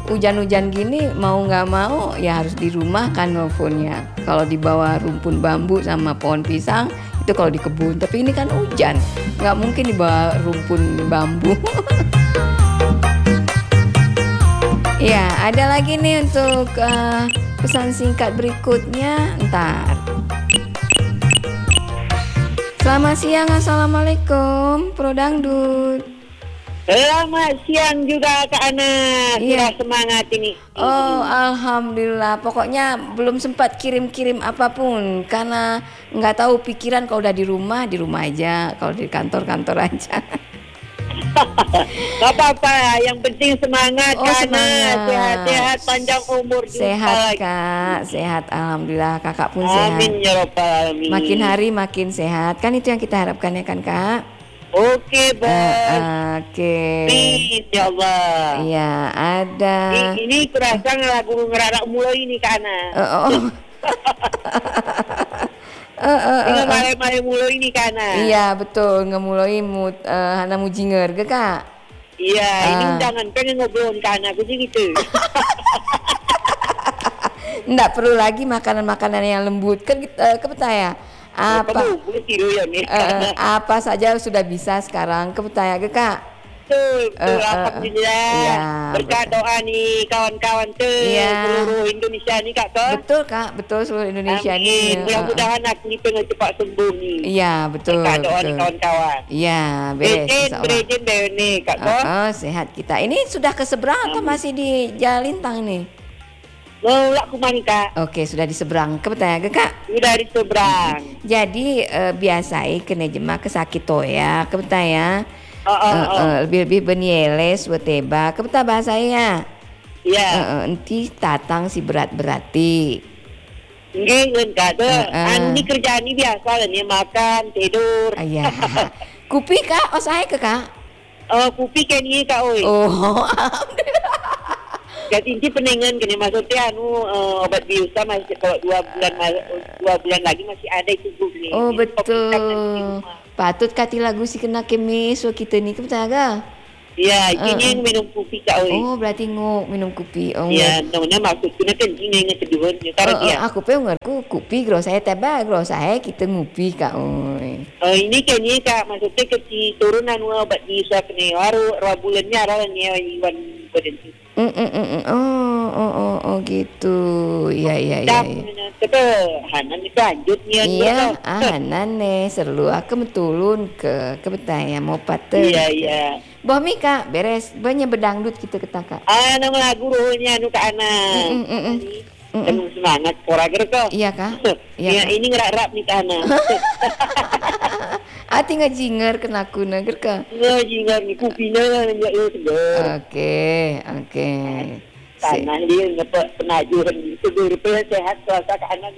hujan-hujan gini mau nggak mau ya harus di rumah kan nelfonnya. Kalau di bawah rumpun bambu sama pohon pisang itu kalau di kebun. Tapi ini kan hujan, nggak mungkin di bawah rumpun bambu. Ya, ada lagi nih untuk pesan singkat berikutnya. Ntar. Selamat siang, assalamualaikum, Pro Dangdut. Selamat siang juga Kak Ana. Sudah semangat ini. Oh, alhamdulillah. Pokoknya belum sempat kirim-kirim apapun karena nggak tahu pikiran kalau udah di rumah aja, kalau di kantor aja. Gak apa-apa, yang penting semangat Kak Ana. Sehat-sehat, panjang umur. Sehat Kak, sehat alhamdulillah. Kakak pun sehat. Amin ya rabbal alamin. Makin hari makin sehat. Kan itu yang kita harapkan ya kan Kak. Oke, Bos. Oke. Insya Allah. Iya, ada. Ini kurasa lagu ngerarak mulai ini Kak Ana. Ini malai-malai mulai ini Kak Ana. Iya, betul. Ngemulai Hana Mujinger, ke Kak? Iya, ini undangan pengen ngobrol Kak Ana, gitu. Nggak perlu lagi makanan-makanan yang lembut kan kepetaya. Apa saja sudah bisa sekarang kepetaya ke Kak. Betul, alhamdulillah. Iya, berkat doa nih kawan-kawan seluruh Indonesia nih Kak. Betul Kak, betul seluruh Indonesia nih. Mudah-mudahan aku nih pengen cepat sembuh nih. Iya, betul. Berkat doa nih kawan-kawan. Iya, beres. Berejen deh nih Kak. Sehat kita. Ini sudah ke seberang atau masih di Jalintang nih? Lak kumani Kak. Oke, sudah di seberang. Kepetaya ke Kak? Sudah di seberang. Jadi biasai kena jema kesakit toya, kepetaya. Lebih benieles weteba, kepeta bahasanya. Iya. Enti tatang si berat-berati. Nggih, Kak. Ini kerjaan ini biasa nih, makan, tidur. Iya. Kupi Kak, saya ke Kak? Kupi kan ini Kak oi. Oh. Jadi inti penengan kena maksudnya obat biasa masih kalau 2 bulan lagi masih ada itu Bu nih. Oh betul. Patut kati lagu si kena kemis kita nih kepetaga. Iya, ini yang minum kopi Kak oi. Oh, berarti minum kopi. Oh. Iya, namanya maksudnya kan ini yang keduan karena dia. Aku pengen kopi gro saya teba gro saya kita ngopi Kak oi. Ini kayaknya Kak maksudnya kecil turunan obat biasa kena dua bulannya ada nih Iwan berhenti. Oh gitu. Iya. Betul. Hanan itu lanjutnya. Iya, Hanan nih seru aku metulun ke betanya mau paten. Iya. Boh Mika beres banyak bedangdut kita ketaka. Nama lagu rohnya anu Kak Ana. Penuh semangat korager kok. Iya Kak. Iya ini ngerak-rak nih Kak Ana. Ati ngajinger kena aku nager Kak. Ngajinger nih kupingnya ya segar. Oke. Karena dia ngepek penajuran itu berpel sehat kuasa Kak Ana.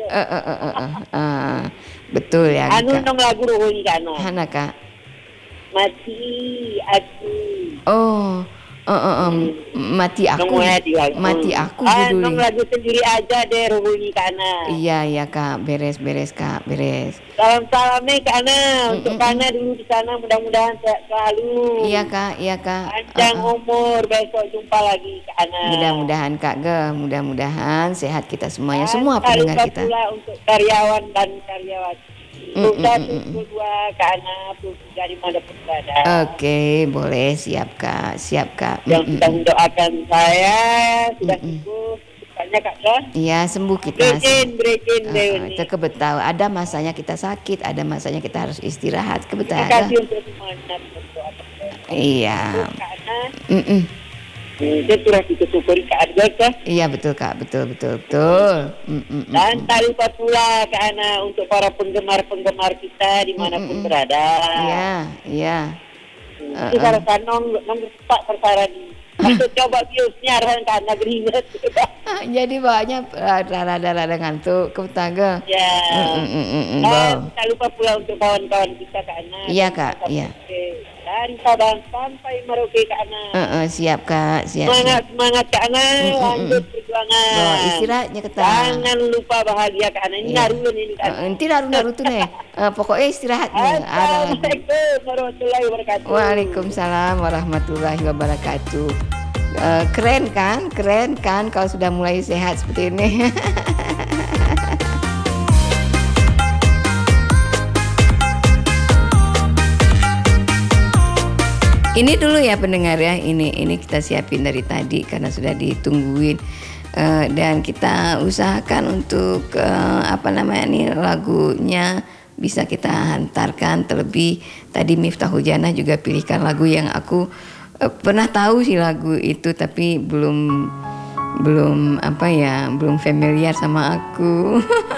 Betul ya. Anu nong lagu rohnya Kak Ana. Hana Kak. Mati aku. Oh. Mati aku judulnya. Nong lagu sendiri aja deh rohnya Kak Ana. Iya Kak, beres Kak, beres. Salam-salamnya Kak Ana untuk Kak Ana dulu di sana, mudah-mudahan sehat selalu. Iya Kak. Panjang umur, besok jumpa lagi Kak Ana. Mudah-mudahan Kak mudah-mudahan sehat kita semuanya, semua pendengar kita. Pula untuk karyawan dan karyawati. Dua Kak Ana dari mana pun berada. Oke, boleh siap Kak. Yang sudah mendoakan saya sudah sembuh. Banyak Kak. Iya sembuh kita. Berejen Kita kebetau. Ada masanya kita sakit, ada masanya kita harus istirahat. Kebetau. Terima kasih untuk semuanya berdoa. Iya. Kak Ana. Itu sudah disyukuri Kak Arga Kak. Iya betul Kak, betul. Dan tak lupa pula Kak Ana untuk para penggemar kita dimanapun berada. Iya. Kita rasa nong cepat perkara ini. Aku coba biusnya arah Kak Ana beringat. Jadi banyak rada ngantuk kebetaga. Ya. Dan tak lupa pula untuk kawan-kawan kita Kak Ana. Iya Kak, iya. Dari Sabang sampai Merauke Kak Ana. Siap Kak, siap. Semangat Kak Ana, lanjut perjuangan. Istirahatnya ketang. Jangan lupa bahagia Kak Ana. Ini narun ini Kak Ana. Nanti naru tuh nih. Pokoknya istirahatnya. Assalamualaikum warahmatullahi wabarakatuh. Waalaikumsalam warahmatullahi wabarakatuh. Keren kan kalau sudah mulai sehat seperti ini. Ini dulu ya pendengar ya, ini kita siapin dari tadi karena sudah ditungguin. Dan kita usahakan untuk lagunya bisa kita hantarkan. Terlebih tadi Miftahul Janah juga pilihkan lagu yang aku pernah tahu sih lagu itu, tapi belum familiar sama aku.